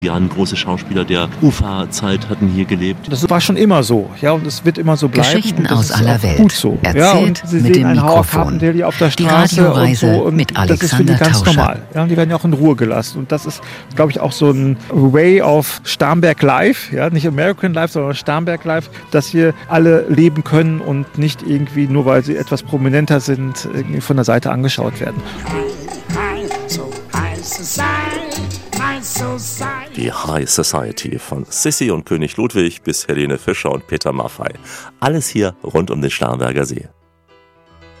Ja, große Schauspieler der UFA-Zeit hatten hier gelebt. Das war schon immer so, ja, und es wird immer so bleiben. Geschichten aus aller Welt. Gut so. Erzählt ja, und Sie mit sehen dem einen Mikrofon. Hauer-Carpendale auf der Die Straße Radioreise und so. Und mit das ist für die Alexander ganz Tauscher. normal. Ja, und die werden ja auch in Ruhe gelassen. Und das ist, glaube ich, auch so ein Way of Starnberg Live, ja, nicht American Life, sondern Starnberg Live, dass hier alle leben können und nicht irgendwie, nur weil sie etwas prominenter sind, irgendwie von der Seite angeschaut werden. Die High Society von Sissi und König Ludwig bis Helene Fischer und Peter Maffay. Alles hier rund um den Starnberger See.